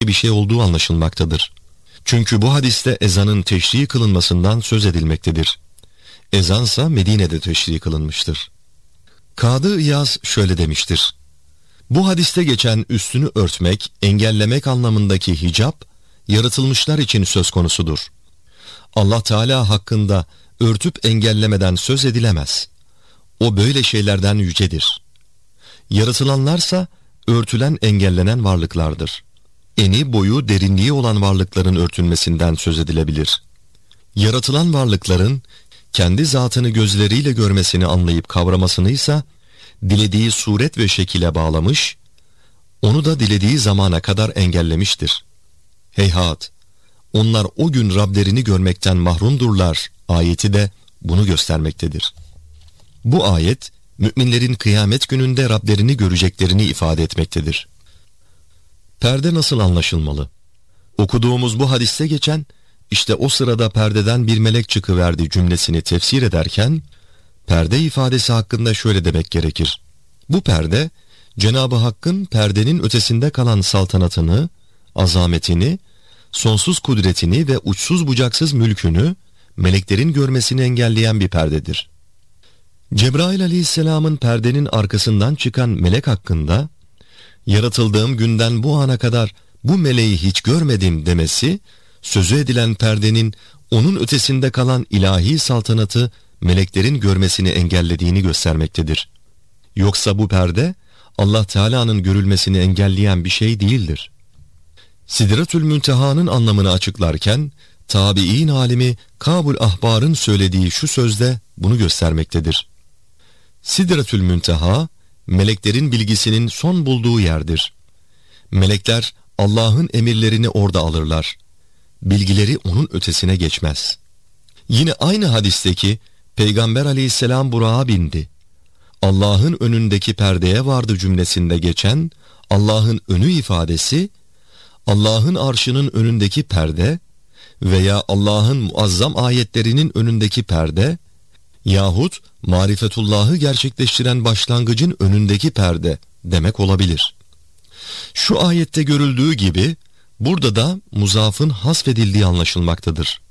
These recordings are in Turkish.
bir şey olduğu anlaşılmaktadır. Çünkü bu hadiste ezanın teşrii kılınmasından söz edilmektedir. Ezansa Medine'de teşrii kılınmıştır. Kadı İyaz şöyle demiştir: bu hadiste geçen üstünü örtmek, engellemek anlamındaki hicap, yaratılmışlar için söz konusudur. Allah Teala hakkında örtüp engellemeden söz edilemez. O böyle şeylerden yücedir. Yaratılanlarsa örtülen, engellenen varlıklardır. Eni, boyu, derinliği olan varlıkların örtülmesinden söz edilebilir. Yaratılan varlıkların kendi zatını gözleriyle görmesini anlayıp kavramasını ise dilediği suret ve şekile bağlamış, onu da dilediği zamana kadar engellemiştir. Heyhat! Onlar o gün Rablerini görmekten mahrumdurlar ayeti de bunu göstermektedir. Bu ayet, müminlerin kıyamet gününde Rablerini göreceklerini ifade etmektedir. Perde nasıl anlaşılmalı? Okuduğumuz bu hadiste geçen, işte o sırada perdeden bir melek çıkıverdi cümlesini tefsir ederken, perde ifadesi hakkında şöyle demek gerekir: bu perde, Cenab-ı Hakk'ın perdenin ötesinde kalan saltanatını, azametini, sonsuz kudretini ve uçsuz bucaksız mülkünü meleklerin görmesini engelleyen bir perdedir. Cebrail aleyhisselamın perdenin arkasından çıkan melek hakkında, yaratıldığım günden bu ana kadar bu meleği hiç görmedim demesi, sözü edilen perdenin onun ötesinde kalan ilahi saltanatı meleklerin görmesini engellediğini göstermektedir. Yoksa bu perde Allah Teala'nın görülmesini engelleyen bir şey değildir. Sidretül Münteha'nın anlamını açıklarken tabi'in alimi Kabul Ahbar'ın söylediği şu sözde bunu göstermektedir: Sidretül Münteha, meleklerin bilgisinin son bulduğu yerdir. Melekler Allah'ın emirlerini orada alırlar. Bilgileri onun ötesine geçmez. Yine aynı hadisteki Peygamber aleyhisselam Burak'a bindi. Allah'ın önündeki perdeye vardı cümlesinde geçen Allah'ın önü ifadesi, Allah'ın arşının önündeki perde veya Allah'ın muazzam ayetlerinin önündeki perde yahut marifetullah'ı gerçekleştiren başlangıcın önündeki perde demek olabilir. Şu ayette görüldüğü gibi burada da muzafın hasfedildiği anlaşılmaktadır.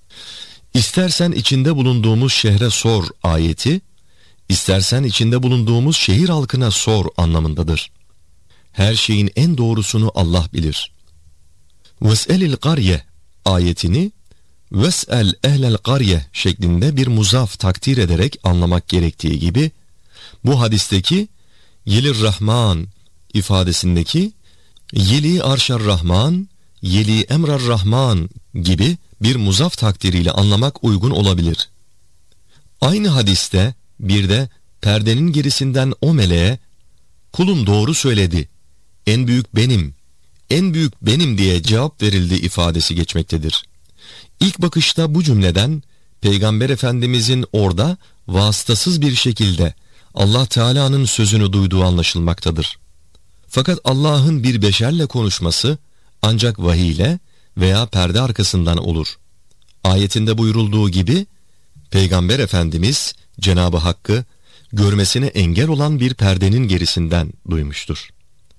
İstersen içinde bulunduğumuz şehre sor ayeti, istersen içinde bulunduğumuz şehir halkına sor anlamındadır. Her şeyin en doğrusunu Allah bilir. Ves'elil qarye ayetini ves'el ehlel qarye şeklinde bir muzaf takdir ederek anlamak gerektiği gibi, bu hadisteki yelir Rahman ifadesindeki yeli arşar Rahman, yeli emrar Rahman gibi bir muzaf takdiriyle anlamak uygun olabilir. Aynı hadiste bir de perdenin gerisinden o meleğe kulum doğru söyledi, en büyük benim, en büyük benim diye cevap verildi ifadesi geçmektedir. İlk bakışta bu cümleden Peygamber Efendimizin orada vasıtasız bir şekilde Allah Teala'nın sözünü duyduğu anlaşılmaktadır. Fakat Allah'ın bir beşerle konuşması ancak vahiy ile veya perde arkasından olur. Ayetinde buyurulduğu gibi Peygamber Efendimiz Cenab-ı Hakk'ı görmesine engel olan bir perdenin gerisinden duymuştur.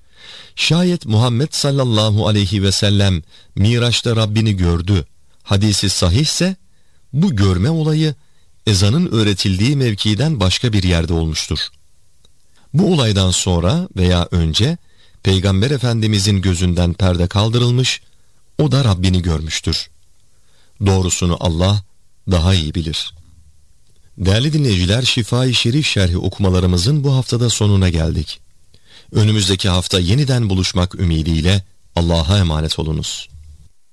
Şayet Muhammed sallallahu aleyhi ve sellem Miraç'ta Rabbini gördü hadisi sahihse, bu görme olayı ezanın öğretildiği mevkiden başka bir yerde olmuştur. Bu olaydan sonra veya önce Peygamber Efendimizin gözünden perde kaldırılmış, o da Rabbini görmüştür. Doğrusunu Allah daha iyi bilir. Değerli dinleyiciler, Şifa-i Şerif şerhi okumalarımızın bu haftada sonuna geldik. Önümüzdeki hafta yeniden buluşmak ümidiyle Allah'a emanet olunuz.